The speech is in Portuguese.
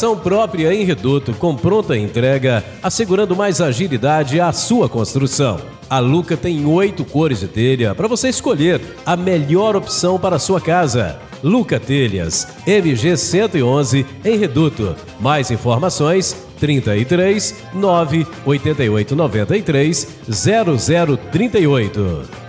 Fabricação própria em Reduto, com pronta entrega, assegurando mais agilidade à sua construção. A Luca tem 8 cores de telha para você escolher a melhor opção para a sua casa. Luca Telhas, MG 111 em Reduto. Mais informações 33 9 88 93 0038.